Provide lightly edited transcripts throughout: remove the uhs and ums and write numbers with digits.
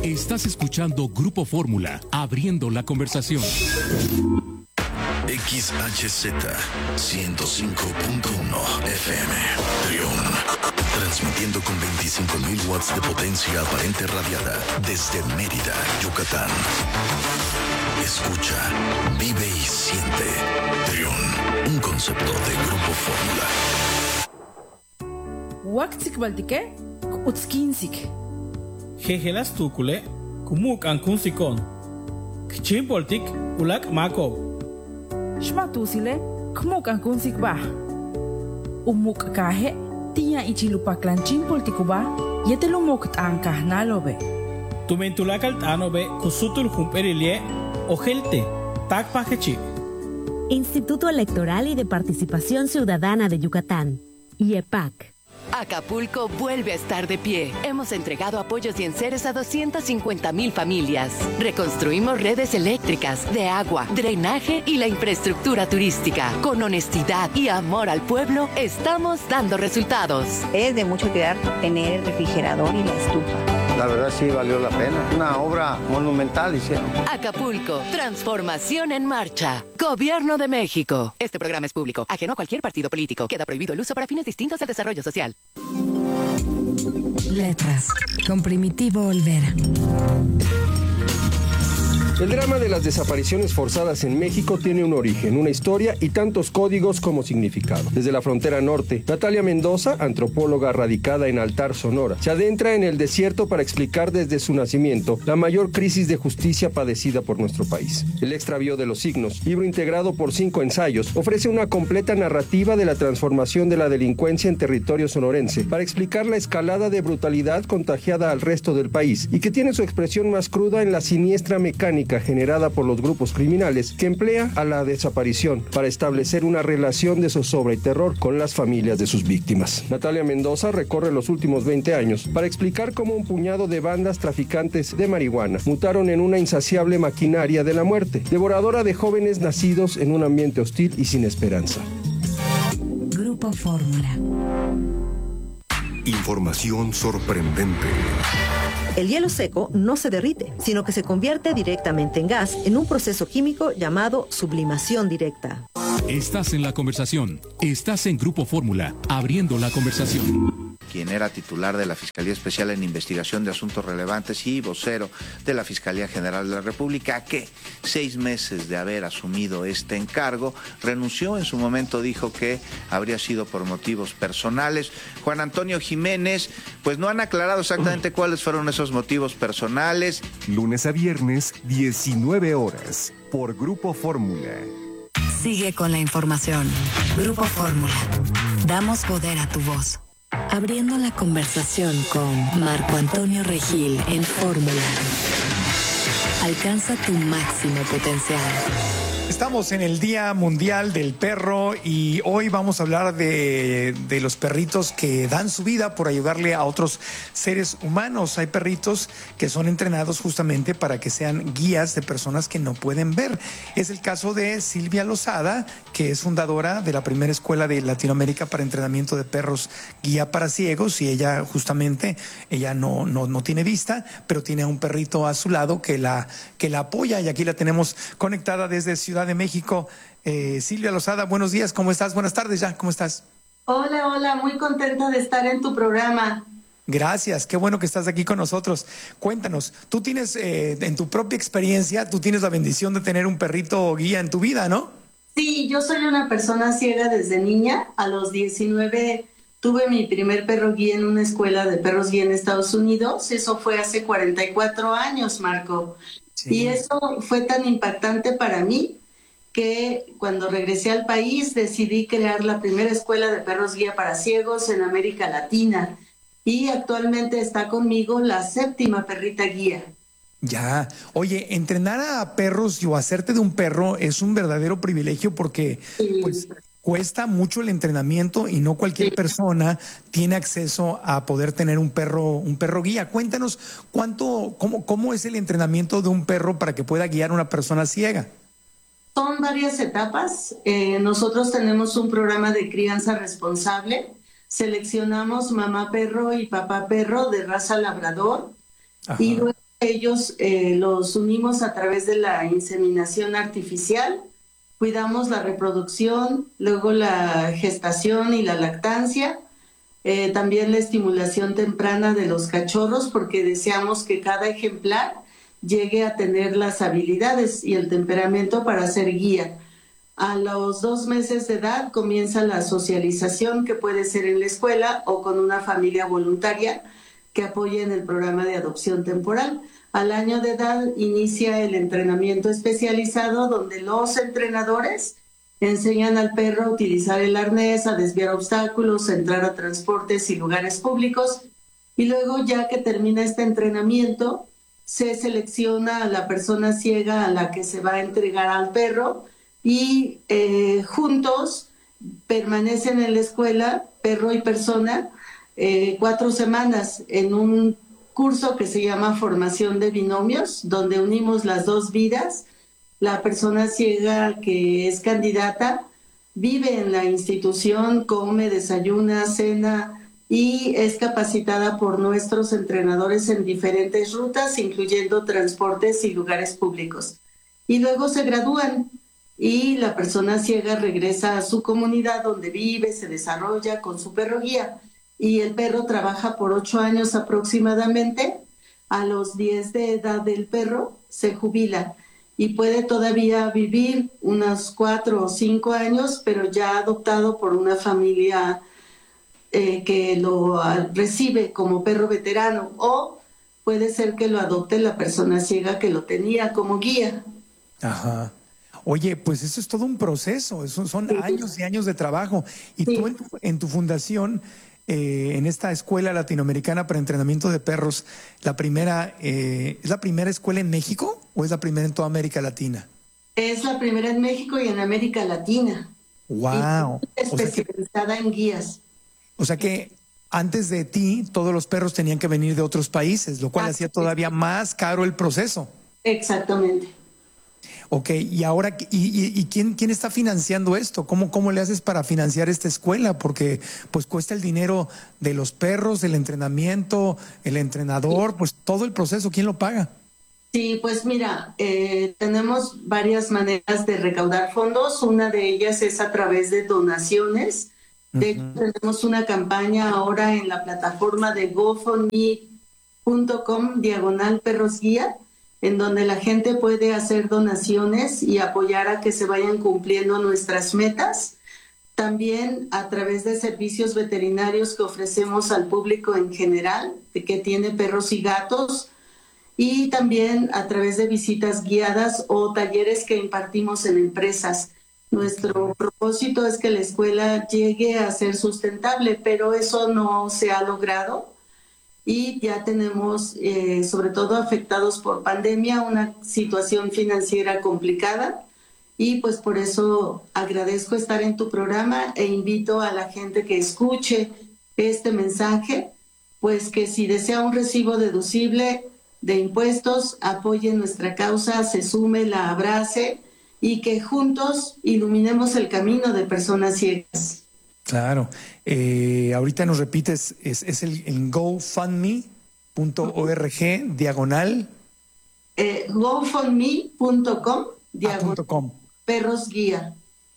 Estás escuchando Grupo Fórmula, abriendo la conversación. XHZ 105.1 FM Trión, transmitiendo con 25.000 watts de potencia aparente radiada desde Mérida, Yucatán. Escucha, vive y siente Trión, un concepto de Grupo Fórmula. Waktsik baltike, utskinsik. Jejelas tukule, kumuk ankunsikon. Kchimpoltik, ulak makob. Shmatusile, kmuk ankunsik bah. Umuk kahe, tia ichilupaklan chimpoltikuba, yetelumuk tankah nalobe. Tumentulakal tanobe, kusutul jumperilie, ojelte, takpajechi. Instituto Electoral y de Participación Ciudadana de Yucatán, IEPAC. Acapulco vuelve a estar de pie. Hemos entregado apoyos y enseres a 250,000 familias. Reconstruimos redes eléctricas, de agua, drenaje y la infraestructura turística. Con honestidad y amor al pueblo, estamos dando resultados. Es de mucho cuidar tener el refrigerador y la estufa. La verdad sí valió la pena. Una obra monumental hicieron. Acapulco, transformación en marcha. Gobierno de México. Este programa es público, ajeno a cualquier partido político. Queda prohibido el uso para fines distintos al desarrollo social. Letras, con Primitivo Olvera. El drama de las desapariciones forzadas en México tiene un origen, una historia y tantos códigos como significado. Desde la frontera norte, Natalia Mendoza, antropóloga radicada en Altar, Sonora, se adentra en el desierto para explicar desde su nacimiento la mayor crisis de justicia padecida por nuestro país. El extravío de los signos, libro integrado por 5 ensayos, ofrece una completa narrativa de la transformación de la delincuencia en territorio sonorense para explicar la escalada de brutalidad contagiada al resto del país y que tiene su expresión más cruda en la siniestra mecánica generada por los grupos criminales que emplea a la desaparición para establecer una relación de zozobra y terror con las familias de sus víctimas. Natalia Mendoza recorre los últimos 20 años para explicar cómo un puñado de bandas traficantes de marihuana mutaron en una insaciable maquinaria de la muerte, devoradora de jóvenes nacidos en un ambiente hostil y sin esperanza. Grupo Fórmula. Información sorprendente. El hielo seco no se derrite, sino que se convierte directamente en gas en un proceso químico llamado sublimación directa. Estás en la conversación. Estás en Grupo Fórmula, abriendo la conversación. Quien era titular de la Fiscalía Especial en Investigación de Asuntos Relevantes y vocero de la Fiscalía General de la República, que 6 meses de haber asumido este encargo, renunció. En su momento dijo que habría sido por motivos personales. Juan Antonio Jiménez, pues no han aclarado exactamente cuáles fueron esos motivos personales. Lunes a viernes, 19 horas, por Grupo Fórmula. Sigue con la información. Grupo Fórmula. Damos poder a tu voz. Abriendo la conversación con Marco Antonio Regil en Fórmula. Alcanza tu máximo potencial. Estamos en el Día Mundial del Perro y hoy vamos a hablar de los perritos que dan su vida por ayudarle a otros seres humanos. Hay perritos que son entrenados justamente para que sean guías de personas que no pueden ver. Es el caso de Silvia Lozada, que es fundadora de la primera escuela de Latinoamérica para entrenamiento de perros guía para ciegos, y ella justamente, ella no tiene vista, pero tiene a un perrito a su lado que la apoya, y aquí la tenemos conectada desde Ciudad de México. Silvia Lozada, buenos días, ¿cómo estás? Buenas tardes ya, ¿cómo estás? Hola, muy contenta de estar en tu programa. Gracias, qué bueno que estás aquí con nosotros. Cuéntanos, tú tienes, en tu propia experiencia, tú tienes la bendición de tener un perrito guía en tu vida, ¿no? Sí, yo soy una persona ciega desde niña. A los 19 tuve mi primer perro guía en una escuela de perros guía en Estados Unidos. Eso fue hace 44 años, Marco. Sí. Y eso fue tan impactante para mí que cuando regresé al país decidí crear la primera escuela de perros guía para ciegos en América Latina, y actualmente está conmigo la 7ª perrita guía. Ya, oye, entrenar a perros o hacerte de un perro es un verdadero privilegio porque pues cuesta mucho el entrenamiento y no cualquier persona tiene acceso a poder tener un perro guía. Cuéntanos cómo es el entrenamiento de un perro para que pueda guiar a una persona ciega. Son varias etapas. Nosotros tenemos un programa de crianza responsable. Seleccionamos mamá perro y papá perro de raza labrador. Ajá. Y luego ellos los unimos a través de la inseminación artificial, cuidamos la reproducción, luego la gestación y la lactancia, también la estimulación temprana de los cachorros, porque deseamos que cada ejemplar llegue a tener las habilidades y el temperamento para ser guía. A los 2 meses de edad comienza la socialización, que puede ser en la escuela o con una familia voluntaria que apoye en el programa de adopción temporal. Al año de edad inicia el entrenamiento especializado, donde los entrenadores enseñan al perro a utilizar el arnés, a desviar obstáculos, a entrar a transportes y lugares públicos. Y luego, ya que termina este entrenamiento, se selecciona a la persona ciega a la que se va a entregar al perro y juntos permanecen en la escuela, perro y persona, 4 semanas en un curso que se llama Formación de Binomios, donde unimos las 2 vidas. La persona ciega, que es candidata, vive en la institución, come, desayuna, cena y es capacitada por nuestros entrenadores en diferentes rutas, incluyendo transportes y lugares públicos. Y luego se gradúan y la persona ciega regresa a su comunidad donde vive, se desarrolla con su perro guía. Y el perro trabaja por 8 años aproximadamente. A los 10 de edad del perro se jubila y puede todavía vivir unos 4 o 5 años, pero ya adoptado por una familia que lo recibe como perro veterano, o puede ser que lo adopte la persona ciega que lo tenía como guía. Ajá. Oye, pues eso es todo un proceso, eso son años y años de trabajo. Y tú en tu fundación, en esta escuela latinoamericana para entrenamiento de perros, ¿es la primera escuela en México o es la primera en toda América Latina? Es la primera en México y en América Latina. ¡Wow! Especializada en guías. O sea que antes de ti, todos los perros tenían que venir de otros países, lo cual hacía todavía más caro el proceso. Exactamente. Ok, y ahora, ¿y quién está financiando esto? ¿Cómo le haces para financiar esta escuela? Porque pues cuesta el dinero de los perros, el entrenamiento, el entrenador, pues todo el proceso, ¿quién lo paga? Sí, pues mira, tenemos varias maneras de recaudar fondos. Una de ellas es a través de donaciones. De hecho, tenemos una campaña ahora en la plataforma de gofundme.com/perrosguía, en donde la gente puede hacer donaciones y apoyar a que se vayan cumpliendo nuestras metas. También a través de servicios veterinarios que ofrecemos al público en general, que tiene perros y gatos, y también a través de visitas guiadas o talleres que impartimos en empresas. Nuestro propósito es que la escuela llegue a ser sustentable, pero eso no se ha logrado. Y ya tenemos, sobre todo afectados por pandemia, una situación financiera complicada. Y pues por eso agradezco estar en tu programa e invito a la gente que escuche este mensaje, pues que si desea un recibo deducible de impuestos, apoye nuestra causa, se sume, la abrace y que juntos iluminemos el camino de personas ciegas. Claro. Ahorita nos repites, es el gofundme.org/. gofundme.com/perrosguía.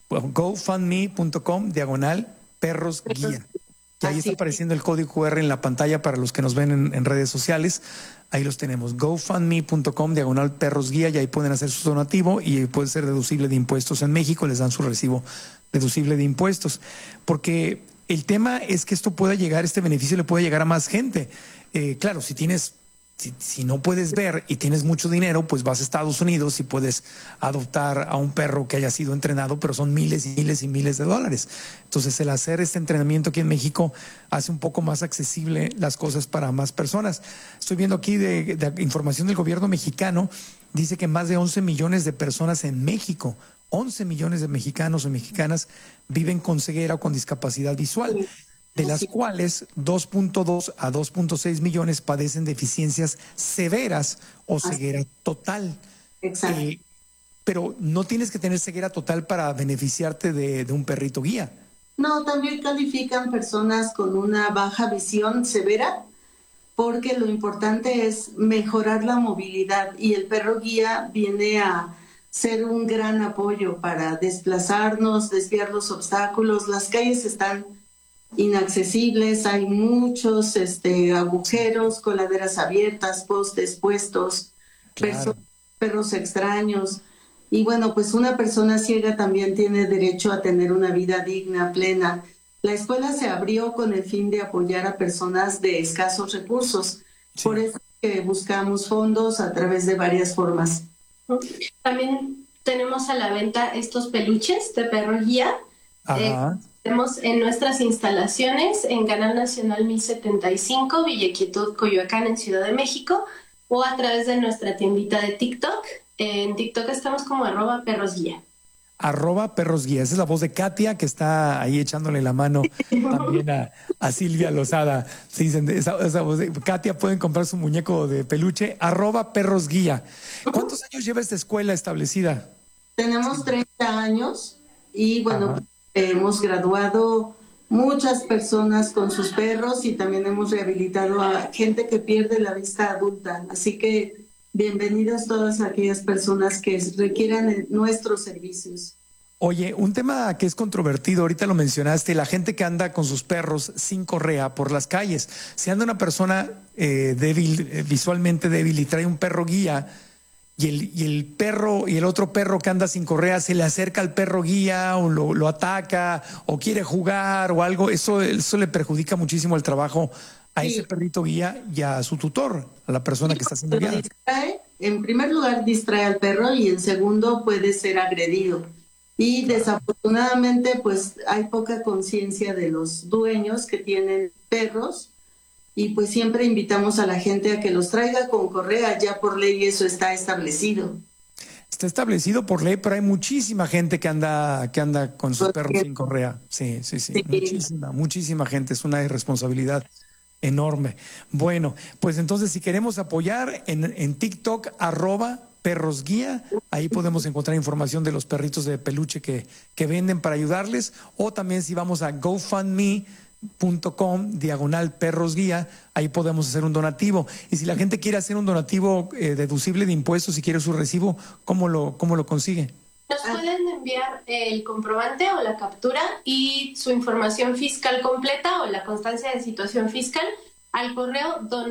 gofundme.com/perrosguía. Y ahí está apareciendo el código QR en la pantalla para los que nos ven en redes sociales. Ahí los tenemos, gofundme.com/perrosguía, y ahí pueden hacer su donativo y puede ser deducible de impuestos en México, les dan su recibo deducible de impuestos. Porque el tema es que esto pueda llegar, este beneficio le puede llegar a más gente. Claro, si no puedes ver y tienes mucho dinero, pues vas a Estados Unidos y puedes adoptar a un perro que haya sido entrenado, pero son miles y miles y miles de dólares. Entonces, el hacer este entrenamiento aquí en México hace un poco más accesible las cosas para más personas. Estoy viendo aquí de información del gobierno mexicano, dice que más de 11 millones de personas en México, 11 millones de mexicanos o mexicanas viven con ceguera o con discapacidad visual, de las cuales 2.2 a 2.6 millones padecen deficiencias severas o ceguera total. Exacto. Pero no tienes que tener ceguera total para beneficiarte de un perrito guía. No, también califican personas con una baja visión severa porque lo importante es mejorar la movilidad y el perro guía viene a ser un gran apoyo para desplazarnos, desviar los obstáculos. Las calles están inaccesibles, hay muchos agujeros, coladeras abiertas, postes puestos, Claro. perros extraños. Y bueno, pues una persona ciega también tiene derecho a tener una vida digna, plena. La escuela se abrió con el fin de apoyar a personas de escasos recursos. Por eso que buscamos fondos a través de varias formas. También tenemos a la venta estos peluches de perro guía. Tenemos en nuestras instalaciones en Canal Nacional 1075, Villa Quietud, Coyoacán, en Ciudad de México, o a través de nuestra tiendita de TikTok. En TikTok estamos como @perrosguía. @perrosguía. Esa es la voz de Katia, que está ahí echándole la mano también a Silvia Lozada. Se dicen esa voz de Katia, pueden comprar su muñeco de peluche, @perrosguía. ¿Cuántos años lleva esta escuela establecida? Tenemos 30 años y bueno, hemos graduado muchas personas con sus perros y también hemos rehabilitado a gente que pierde la vista adulta. Así que bienvenidas todas aquellas personas que requieran nuestros servicios. Oye, un tema que es controvertido, ahorita lo mencionaste, la gente que anda con sus perros sin correa por las calles. Si anda una persona débil, visualmente débil, y trae un perro guía, y el perro y el otro perro que anda sin correa se le acerca al perro guía o lo ataca o quiere jugar o algo, eso le perjudica muchísimo el trabajo a ese perrito guía y a su tutor, a la persona que está siendo guiada. En primer lugar, distrae al perro y en segundo puede ser agredido. Y desafortunadamente, pues hay poca conciencia de los dueños que tienen perros y pues siempre invitamos a la gente a que los traiga con correa. Ya por ley eso está establecido. Está establecido por ley, pero hay muchísima gente que anda con sus perros sin correa. Sí. Muchísima gente. Es una irresponsabilidad enorme. Bueno, pues entonces si queremos apoyar en TikTok, @perrosguía, ahí podemos encontrar información de los perritos de peluche que venden para ayudarles, o también si vamos a gofundme.com/perrosguía, ahí podemos hacer un donativo. Y si la gente quiere hacer un donativo deducible de impuestos, si quiere su recibo, ¿cómo lo consigue? Nos pueden enviar el comprobante o la captura y su información fiscal completa o la constancia de situación fiscal al correo